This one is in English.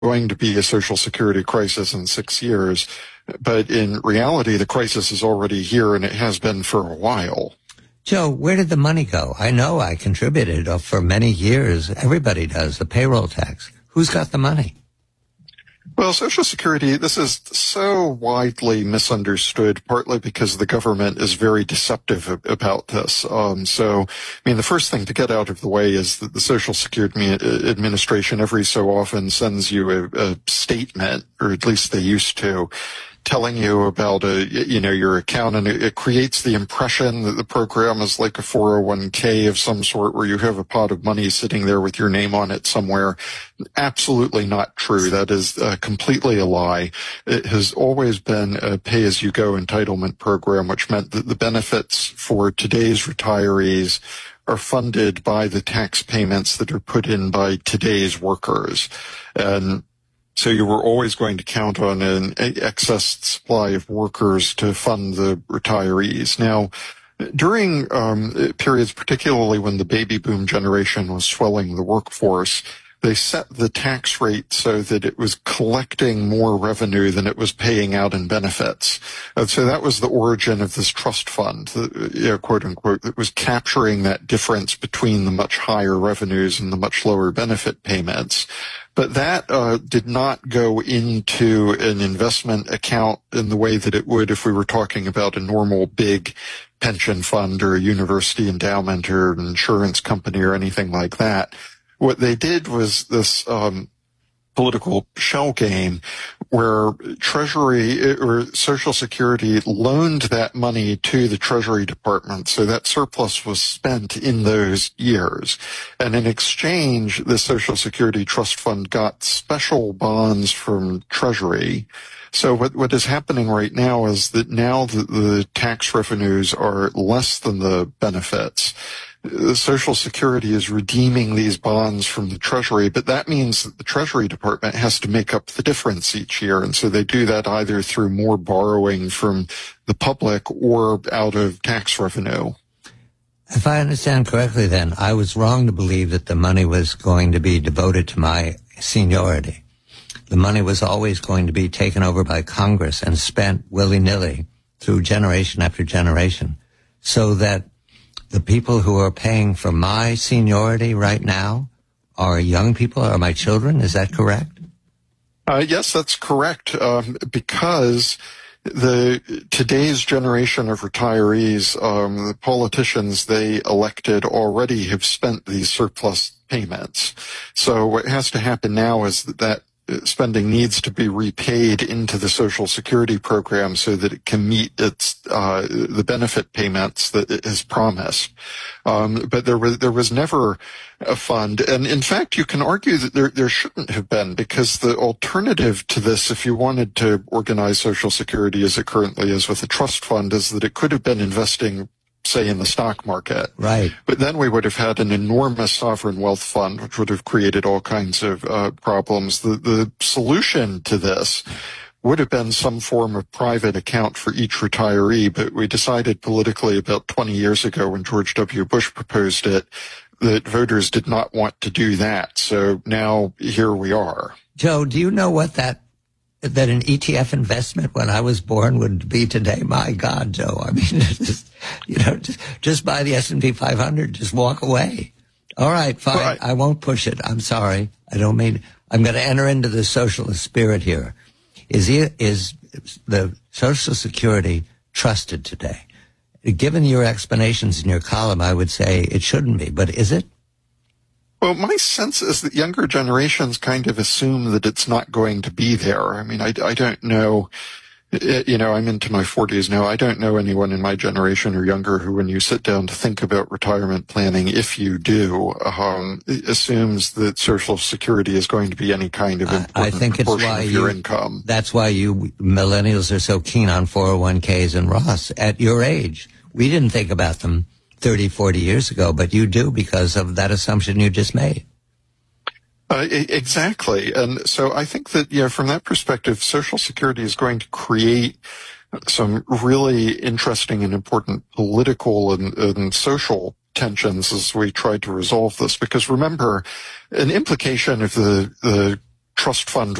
going to be a Social Security crisis in 6 years. But in reality, the crisis is already here, and it has been for a while. Joe, where did the money go? I know I contributed for many years. Everybody does, the payroll tax. Who's got the money? Well, Social Security, this is so widely misunderstood, partly because the government is very deceptive about this. So, the first thing to get out of the way is that the Social Security Administration every so often sends you a statement, or at least they used to, telling you about your account, and it creates the impression that the program is like a 401k of some sort where you have a pot of money sitting there with your name on it somewhere. Absolutely not true. That is completely a lie. It has always been a pay-as-you-go entitlement program, which meant that the benefits for today's retirees are funded by the tax payments that are put in by today's workers. And so you were always going to count on an excess supply of workers to fund the retirees. Now, during periods, particularly when the baby boom generation was swelling the workforce, they set the tax rate so that it was collecting more revenue than it was paying out in benefits. And so that was the origin of this trust fund, quote unquote, that was capturing that difference between the much higher revenues and the much lower benefit payments. But that did not go into an investment account in the way that it would if we were talking about a normal big pension fund or a university endowment or an insurance company or anything like that. What they did was this political shell game where Treasury or Social Security loaned that money to the Treasury Department. So that surplus was spent in those years. And in exchange, the Social Security Trust Fund got special bonds from Treasury. So what is happening right now is that now the tax revenues are less than the benefits. The Social Security is redeeming these bonds from the Treasury, but that means that the Treasury Department has to make up the difference each year. And so they do that either through more borrowing from the public or out of tax revenue. If I understand correctly, then, I was wrong to believe that the money was going to be devoted to my seniority. The money was always going to be taken over by Congress and spent willy-nilly through generation after generation, so that the people who are paying for my seniority right now are young people, are my children. Is that correct? Yes, that's correct. Because today's generation of retirees, the politicians they elected already have spent these surplus payments. So what has to happen now is that spending needs to be repaid into the Social Security program so that it can meet its the benefit payments that it has promised. But there was never a fund, and in fact, you can argue that there shouldn't have been, because the alternative to this, if you wanted to organize Social Security as it currently is with a trust fund, is that it could have been investing, say, in the stock market. Right. But then we would have had an enormous sovereign wealth fund, which would have created all kinds of problems. The solution to this would have been some form of private account for each retiree, but we decided politically about 20 years ago when George W. Bush proposed it that voters did not want to do that. So now here we are. Joe, do you know what that an ETF investment when I was born would be today? My God, Joe. I mean, just buy the S&P 500, just walk away. All right, fine. Right. I won't push it. I'm sorry. I don't mean, I'm going to enter into the socialist spirit here. Is the Social Security trusted today? Given your explanations in your column, I would say it shouldn't be, but is it? Well, my sense is that younger generations kind of assume that it's not going to be there. I mean, I don't know, I'm into my 40s now. I don't know anyone in my generation or younger who, when you sit down to think about retirement planning, if you do, assumes that Social Security is going to be any kind of important portion of your income. That's why you millennials are so keen on 401ks and Roths at your age. We didn't think about them 30, 40 years ago, but you do because of that assumption you just made. Exactly. And so I think that, from that perspective, Social Security is going to create some really interesting and important political and social tensions as we try to resolve this. Because remember, an implication of the trust fund